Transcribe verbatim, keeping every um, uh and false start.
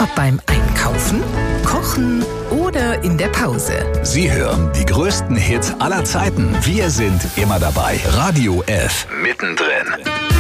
Ob beim Einkaufen, Kochen oder in der Pause. Sie hören die größten Hits aller Zeiten. Wir sind immer dabei. Radio F. Mittendrin.